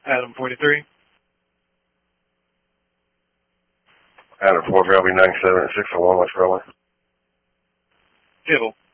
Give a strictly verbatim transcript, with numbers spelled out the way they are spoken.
Adam forty-three. Adam four, L B ninety-seven at six oh one West Railway. Civil.